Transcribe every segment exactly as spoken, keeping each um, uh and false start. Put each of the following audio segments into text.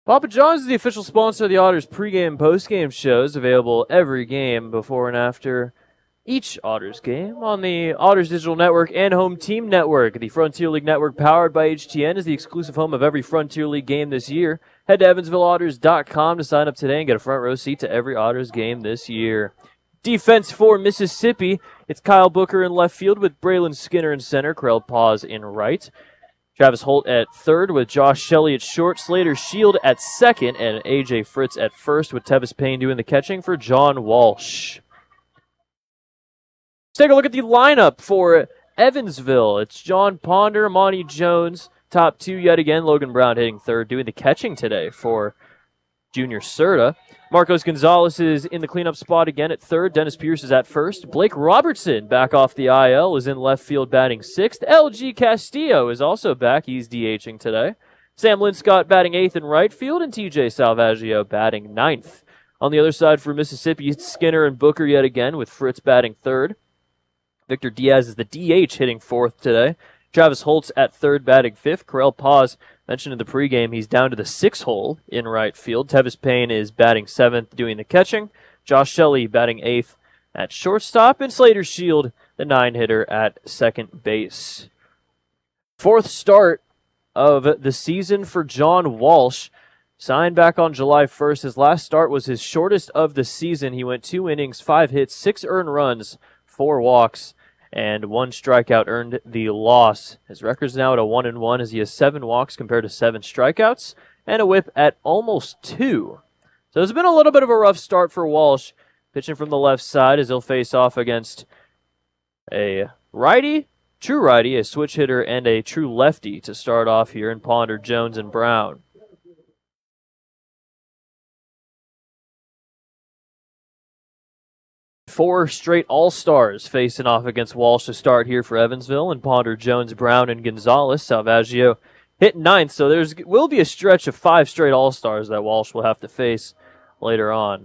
Papa John's is the official sponsor of the Otters pregame and postgame shows, available every game before and after each Otters game on the Otters Digital Network and Home Team Network. The Frontier League Network, powered by H T N, is the exclusive home of every Frontier League game this year. Head to Evansville Otters dot com to sign up today and get a front row seat to every Otters game this year. Defense for Mississippi, it's Kyle Booker in left field with Braylon Skinner in center, Corell Paz in right. Travis Holt at third with Josh Shelley at short, Slater Shield at second, and A J Fritz at first with Tevis Payne doing the catching for John Walsh. Let's take a look at the lineup for Evansville. It's John Ponder, Monty Jones, top two yet again. Logan Brown hitting third, doing the catching today for Junior Serta. Marcos Gonzalez is in the cleanup spot again at third. Dennis Pierce is at first. Blake Robertson, back off the I L, is in left field batting sixth. L G Castillo is also back. He's DHing today. Sam Linscott batting eighth in right field, and T J Salvaggio batting ninth. On the other side for Mississippi, it's Skinner and Booker yet again, with Fritz batting third. Victor Diaz is the D H, hitting fourth today. Travis Holtz at third, batting fifth. Corell Paz, mentioned in the pregame, he's down to the sixth hole in right field. Tevis Payne is batting seventh, doing the catching. Josh Shelley batting eighth at shortstop. And Slater Shield, the nine-hitter, at second base. Fourth start of the season for John Walsh. Signed back on July first. His last start was his shortest of the season. He went two innings, five hits, six earned runs, four walks, and one strikeout earned the loss. His record's now at a one and one as he has seven walks compared to seven strikeouts and a whip at almost two. So it's been a little bit of a rough start for Walsh, pitching from the left side as he'll face off against a righty, true righty, a switch hitter, and a true lefty to start off here in Ponder, Jones, and Brown. Four straight All-Stars facing off against Walsh to start here for Evansville, and Ponder, Jones, Brown, and Gonzalez. Salvaggio hit ninth, so there will be a stretch of five straight All-Stars that Walsh will have to face later on.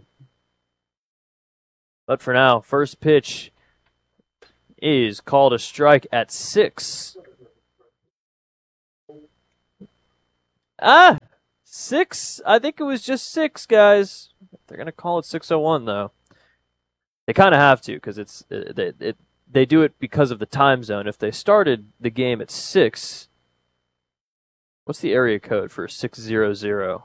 But for now, first pitch is called a strike at six. Ah! Six? I think it was just six, guys. They're going to call it six oh one, though. They kind of have to, because it's it, it, it, they do it because of the time zone. If they started the game at six, what's the area code for six hundred?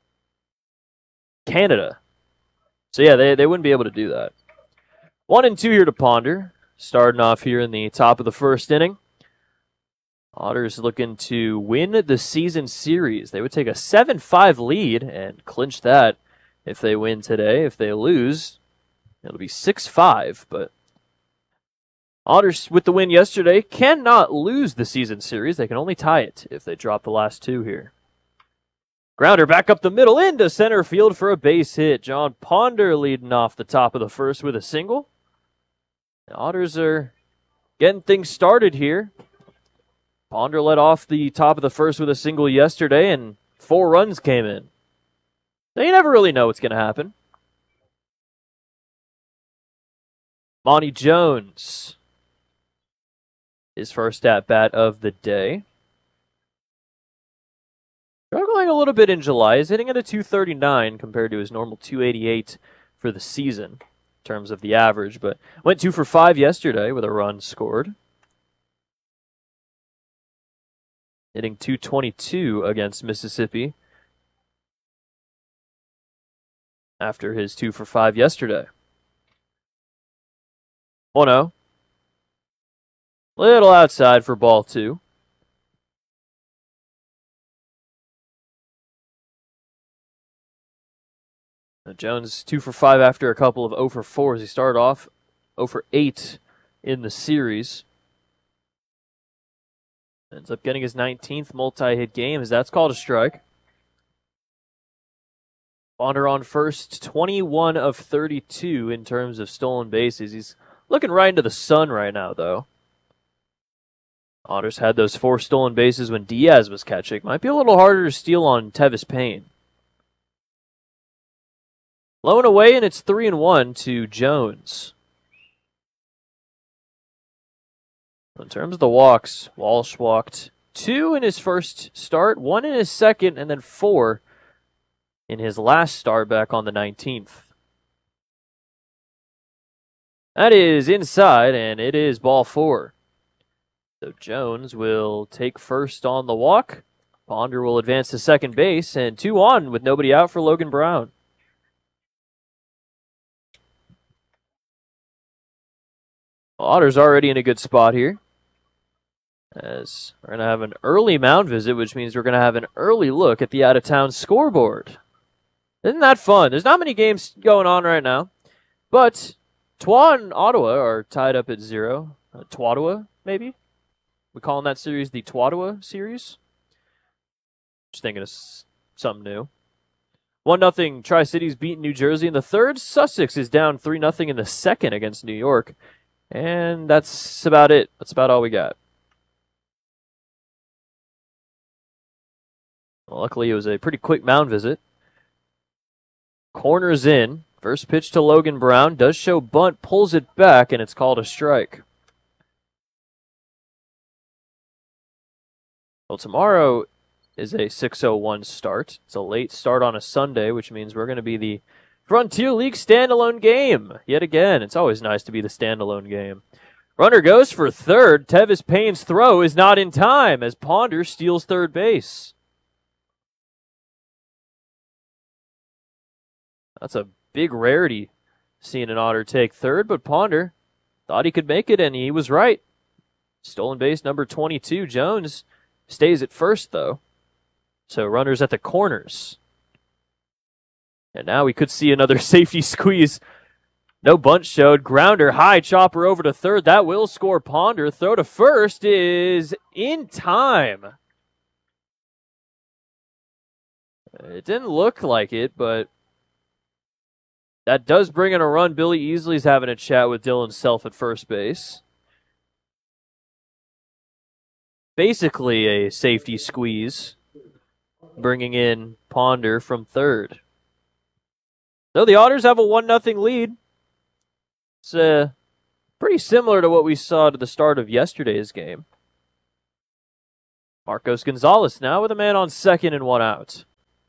Canada. So yeah, they, they wouldn't be able to do that. One and two here to Ponder, starting off here in the top of the first inning. Otters looking to win the season series. They would take a seven five lead and clinch that if they win today. If they lose, it'll be six five, but Otters, with the win yesterday, cannot lose the season series. They can only tie it if they drop the last two here. Grounder back up the middle into center field for a base hit. John Ponder leading off the top of the first with a single. The Otters are getting things started here. Ponder led off the top of the first with a single yesterday, and four runs came in. So you never really know what's going to happen. Monty Jones, his first at-bat of the day. Struggling a little bit in July. He's hitting at a two thirty-nine compared to his normal two eighty-eight for the season in terms of the average, but went two for five yesterday with a run scored. Hitting two twenty-two against Mississippi after his two for five yesterday. one oh. Little outside for ball two. Now Jones two for five after a couple of oh for fours. He started off oh for eight in the series. Ends up getting his nineteenth multi-hit game as that's called a strike. Ponder on first, twenty-one of thirty-two in terms of stolen bases. He's looking right into the sun right now, though. Otters had those four stolen bases when Diaz was catching. Might be a little harder to steal on Tevis Payne. Low and away, and it's three and one to Jones. In terms of the walks, Walsh walked two in his first start, one in his second, and then four in his last start back on the nineteenth. That is inside, and it is ball four. So Jones will take first on the walk. Ponder will advance to second base, and two on with nobody out for Logan Brown. Otter's already in a good spot here, as we're going to have an early mound visit, which means we're going to have an early look at the out-of-town scoreboard. Isn't that fun? There's not many games going on right now, but Twa and Ottawa are tied up at zero. Uh, Twattawa, maybe? We calling that series the Twattawa series? Just thinking of something new. one nothing Tri-Cities beating New Jersey in the third. Sussex is down three nothing in the second against New York. And that's about it. That's about all we got. Well, luckily, it was a pretty quick mound visit. Corners in. First pitch to Logan Brown. Does show bunt. Pulls it back, and it's called a strike. Well, tomorrow is a six oh one start. It's a late start on a Sunday, which means we're going to be the Frontier League standalone game. Yet again, it's always nice to be the standalone game. Runner goes for third. Tevis Payne's throw is not in time as Ponder steals third base. That's a big rarity, seeing an Otter take third, but Ponder thought he could make it, and he was right. Stolen base number twenty-two. Jones stays at first, though. So runners at the corners. And now we could see another safety squeeze. No bunt showed. Grounder high, chopper over to third. That will score Ponder. Throw to first is in time. It didn't look like it, but that does bring in a run. Billy Easley's having a chat with Dylan Self at first base. Basically a safety squeeze, bringing in Ponder from third. So the Otters have a one nothing lead. It's uh, pretty similar to what we saw to the start of yesterday's game. Marcos Gonzalez now with a man on second and one out.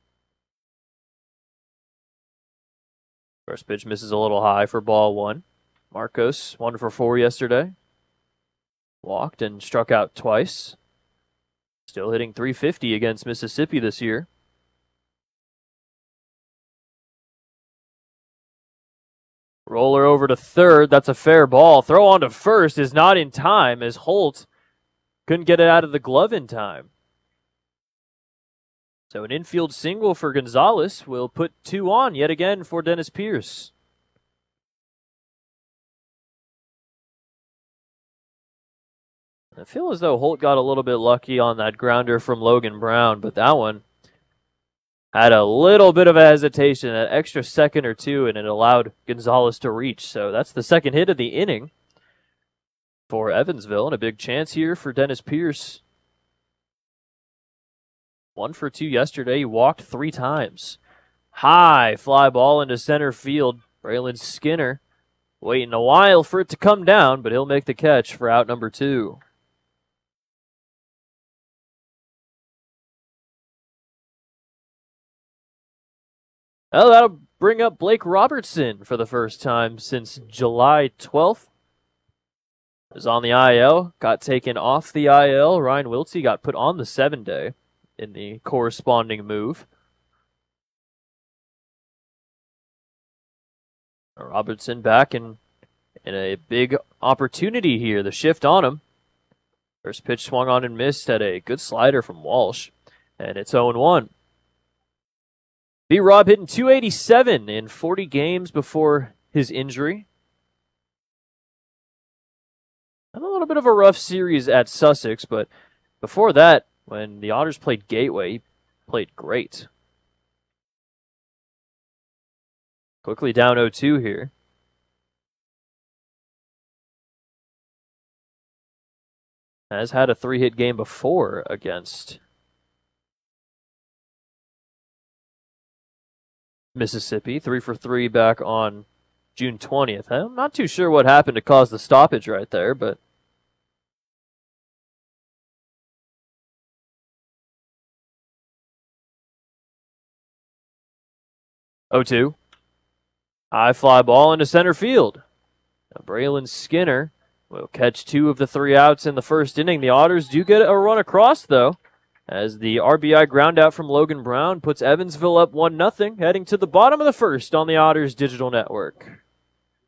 First pitch misses a little high for ball one. Marcos, one for four yesterday. Walked and struck out twice. Still hitting three fifty against Mississippi this year. Roller over to third. That's a fair ball. Throw on to first is not in time as Holt couldn't get it out of the glove in time. So an infield single for Gonzalez will put two on yet again for Dennis Pierce. I feel as though Holt got a little bit lucky on that grounder from Logan Brown, but that one had a little bit of a hesitation, an extra second or two, and it allowed Gonzalez to reach. So that's the second hit of the inning for Evansville, and a big chance here for Dennis Pierce. One for two yesterday. He walked three times. High fly ball into center field. Braylon Skinner waiting a while for it to come down, but he'll make the catch for out number two. Well, that'll bring up Blake Robertson for the first time since July twelfth. Was on the I L, got taken off the I L. Ryan Wiltsey got put on the seven-day in the corresponding move. Robertson back in, in a big opportunity here. The shift on him. First pitch swung on and missed. Had a good slider from Walsh. And it's oh one. B-Rob hitting two eighty-seven in forty games before his injury. And a little bit of a rough series at Sussex, but before that, when the Otters played Gateway, he played great. Quickly down oh two here. Has had a three-hit game before against Mississippi. Three for three back on June twentieth. I'm not too sure what happened to cause the stoppage right there, but oh two. High fly ball into center field. Now Braylon Skinner will catch two of the three outs in the first inning. The Otters do get a run across, though, as the R B I ground out from Logan Brown puts Evansville up one nothing, heading to the bottom of the first on the Otters Digital Network.